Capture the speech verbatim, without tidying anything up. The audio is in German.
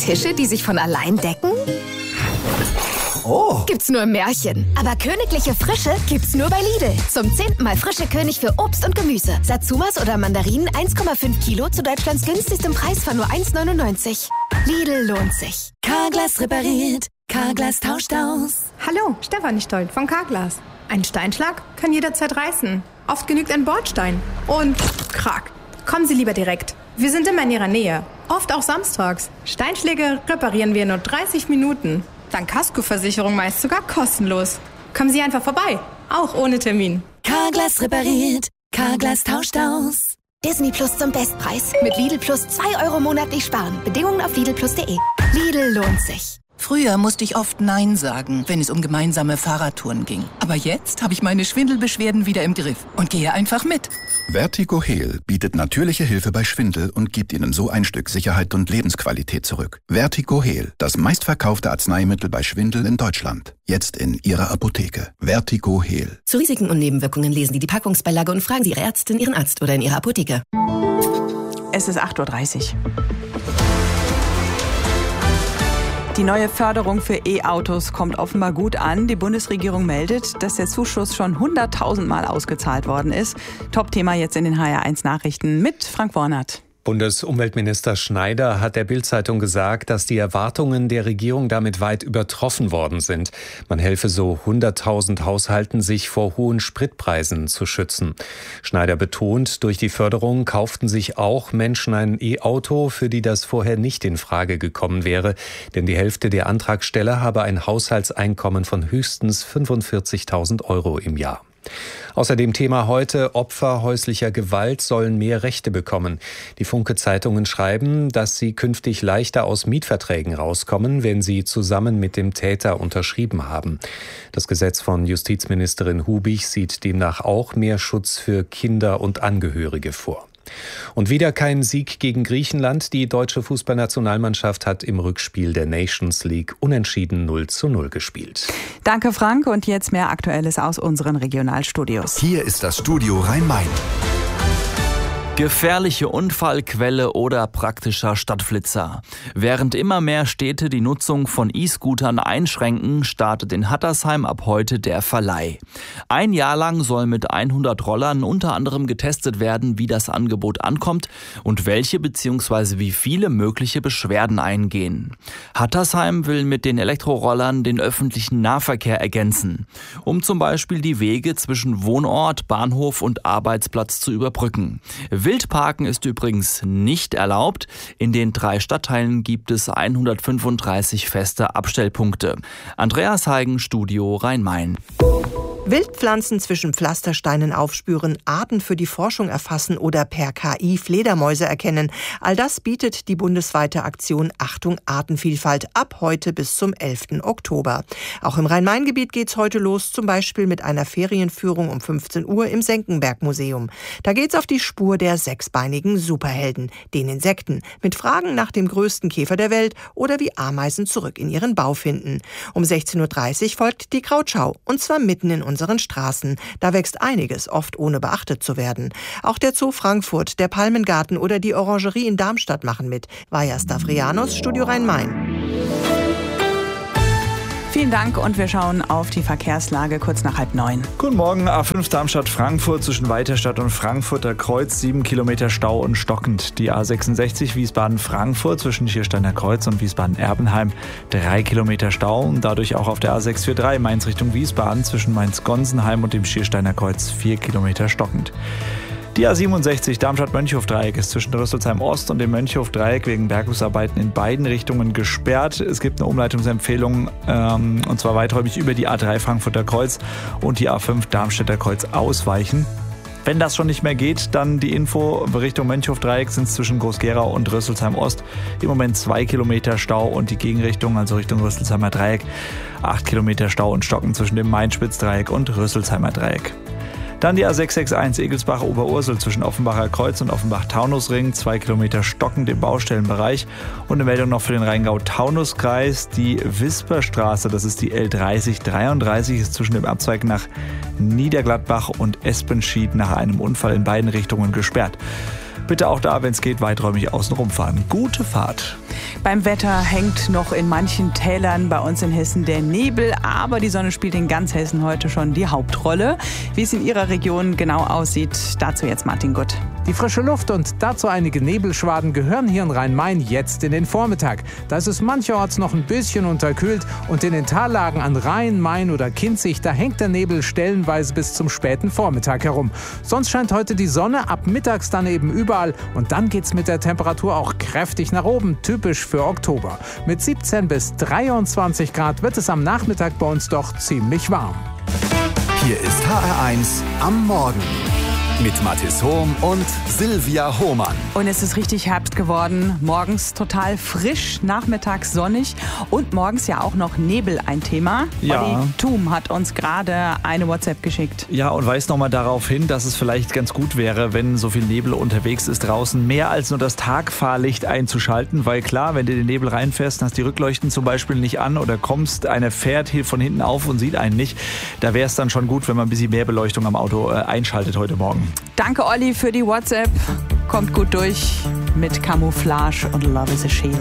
Tische, die sich von allein decken? Oh. Gibt's nur im Märchen. Aber königliche Frische gibt's nur bei Lidl. Zum zehnten Mal frische König für Obst und Gemüse. Satsumas oder Mandarinen eins Komma fünf Kilo zu Deutschlands günstigstem Preis von nur eins neunundneunzig. Lidl lohnt sich. Carglass repariert. Carglass tauscht aus. Hallo, Stefanie Stolt von Carglass. Ein Steinschlag kann jederzeit reißen. Oft genügt ein Bordstein. Und krack. Kommen Sie lieber direkt. Wir sind immer in Ihrer Nähe. Oft auch samstags. Steinschläge reparieren wir in nur dreißig Minuten. Dank Kaskoversicherung meist sogar kostenlos. Kommen Sie einfach vorbei. Auch ohne Termin. Carglass repariert. Carglass tauscht aus. Disney Plus zum Bestpreis. Mit Lidl Plus zwei Euro monatlich sparen. Bedingungen auf lidl plus punkt de. Lidl lohnt sich. Früher musste ich oft Nein sagen, wenn es um gemeinsame Fahrradtouren ging. Aber jetzt habe ich meine Schwindelbeschwerden wieder im Griff und gehe einfach mit. Vertigo Heal bietet natürliche Hilfe bei Schwindel und gibt Ihnen so ein Stück Sicherheit und Lebensqualität zurück. Vertigo Heal, das meistverkaufte Arzneimittel bei Schwindel in Deutschland. Jetzt in Ihrer Apotheke. Vertigo Heal. Zu Risiken und Nebenwirkungen lesen Sie die Packungsbeilage und fragen Sie Ihre Ärztin, Ihren Arzt oder in Ihrer Apotheke. Es ist acht Uhr dreißig. Die neue Förderung für E-Autos kommt offenbar gut an. Die Bundesregierung meldet, dass der Zuschuss schon hunderttausend Mal ausgezahlt worden ist. Top-Thema jetzt in den H R eins Nachrichten mit Frank Wornert. Bundesumweltminister Schneider hat der Bild-Zeitung gesagt, dass die Erwartungen der Regierung damit weit übertroffen worden sind. Man helfe so hunderttausend Haushalten, sich vor hohen Spritpreisen zu schützen. Schneider betont, durch die Förderung kauften sich auch Menschen ein E-Auto, für die das vorher nicht in Frage gekommen wäre. Denn die Hälfte der Antragsteller habe ein Haushaltseinkommen von höchstens fünfundvierzigtausend Euro im Jahr. Außerdem Thema heute: Opfer häuslicher Gewalt sollen mehr Rechte bekommen. Die Funke-Zeitungen schreiben, dass sie künftig leichter aus Mietverträgen rauskommen, wenn sie zusammen mit dem Täter unterschrieben haben. Das Gesetz von Justizministerin Hubig sieht demnach auch mehr Schutz für Kinder und Angehörige vor. Und wieder kein Sieg gegen Griechenland. Die deutsche Fußballnationalmannschaft hat im Rückspiel der Nations League unentschieden null zu null gespielt. Danke, Frank. Und jetzt mehr Aktuelles aus unseren Regionalstudios. Hier ist das Studio Rhein-Main. Gefährliche Unfallquelle oder praktischer Stadtflitzer. Während immer mehr Städte die Nutzung von E-Scootern einschränken, startet in Hattersheim ab heute der Verleih. Ein Jahr lang soll mit hundert Rollern unter anderem getestet werden, wie das Angebot ankommt und welche bzw. wie viele mögliche Beschwerden eingehen. Hattersheim will mit den Elektrorollern den öffentlichen Nahverkehr ergänzen, um zum Beispiel die Wege zwischen Wohnort, Bahnhof und Arbeitsplatz zu überbrücken. Wildparken ist übrigens nicht erlaubt. In den drei Stadtteilen gibt es hundertfünfunddreißig feste Abstellpunkte. Andreas Heigen, Studio Rhein-Main. Wildpflanzen zwischen Pflastersteinen aufspüren, Arten für die Forschung erfassen oder per K I Fledermäuse erkennen. All das bietet die bundesweite Aktion Achtung Artenvielfalt ab heute bis zum elften Oktober. Auch im Rhein-Main-Gebiet geht's heute los, zum Beispiel mit einer Ferienführung um fünfzehn Uhr im Senckenberg-Museum. Da geht's auf die Spur der sechsbeinigen Superhelden, den Insekten, mit Fragen nach dem größten Käfer der Welt oder wie Ameisen zurück in ihren Bau finden. Um sechzehn Uhr dreißig folgt die Krautschau, und zwar mitten in unseren Straßen. Da wächst einiges, oft ohne beachtet zu werden. Auch der Zoo Frankfurt, der Palmengarten oder die Orangerie in Darmstadt machen mit. Vaja Stavrianos, Studio Rhein-Main. Vielen Dank und wir schauen auf die Verkehrslage kurz nach halb neun. Guten Morgen, A fünf Darmstadt-Frankfurt zwischen Weiterstadt und Frankfurter Kreuz, sieben Kilometer Stau und stockend. Die A sechsundsechzig Wiesbaden-Frankfurt zwischen Schiersteiner Kreuz und Wiesbaden-Erbenheim, drei Kilometer Stau und dadurch auch auf der A sechs vier drei Mainz Richtung Wiesbaden zwischen Mainz-Gonsenheim und dem Schiersteiner Kreuz, vier Kilometer stockend. Die A siebenundsechzig Darmstadt-Mönchhof-Dreieck ist zwischen Rüsselsheim-Ost und dem Mönchhof-Dreieck wegen Bergungsarbeiten in beiden Richtungen gesperrt. Es gibt eine Umleitungsempfehlung, ähm, und zwar weiträumig über die A drei Frankfurter Kreuz und die A fünf Darmstädter Kreuz ausweichen. Wenn das schon nicht mehr geht, dann die Info: Richtung Mönchhof-Dreieck sind es zwischen Groß-Gerau und Rüsselsheim-Ost im Moment zwei Kilometer Stau und die Gegenrichtung, also Richtung Rüsselsheimer Dreieck, acht Kilometer Stau und Stocken zwischen dem Main-Spitz-Dreieck und Rüsselsheimer Dreieck. Dann die A sechs sechs eins Egelsbach-Oberursel zwischen Offenbacher Kreuz und Offenbach-Taunusring, zwei Kilometer stockend im Baustellenbereich. Und eine Meldung noch für den Rheingau-Taunus-Kreis. Die Wisperstraße, das ist die L dreißig dreiunddreißig, ist zwischen dem Abzweig nach Niedergladbach und Espenschied nach einem Unfall in beiden Richtungen gesperrt. Bitte auch da, wenn es geht, weiträumig außen rumfahren. Gute Fahrt. Beim Wetter hängt noch in manchen Tälern bei uns in Hessen der Nebel, aber die Sonne spielt in ganz Hessen heute schon die Hauptrolle. Wie es in Ihrer Region genau aussieht, dazu jetzt Martin Gutt. Die frische Luft und dazu einige Nebelschwaden gehören hier in Rhein-Main jetzt in den Vormittag. Da ist es mancherorts noch ein bisschen unterkühlt und in den Tallagen an Rhein, Main oder Kinzig, da hängt der Nebel stellenweise bis zum späten Vormittag herum. Sonst scheint heute die Sonne, ab mittags dann eben überall und dann geht's mit der Temperatur auch kräftig nach oben, typisch für Oktober. Mit siebzehn bis dreiundzwanzig Grad wird es am Nachmittag bei uns doch ziemlich warm. Hier ist H R eins am Morgen mit Mathis Hohm und Silvia Hohmann. Und es ist richtig Herbst geworden. Morgens total frisch, nachmittags sonnig und morgens ja auch noch Nebel ein Thema. Ja. Olli Thum hat uns gerade eine WhatsApp geschickt. Ja, und weist nochmal darauf hin, dass es vielleicht ganz gut wäre, wenn so viel Nebel unterwegs ist draußen, mehr als nur das Tagfahrlicht einzuschalten, weil klar, wenn du den Nebel reinfährst, hast die Rückleuchten zum Beispiel nicht an oder kommst, einer fährt hier von hinten auf und sieht einen nicht, da wäre es dann schon gut, wenn man ein bisschen mehr Beleuchtung am Auto äh, einschaltet heute Morgen. Danke, Olli, für die WhatsApp. Kommt gut durch mit Camouflage und Love is a Shield.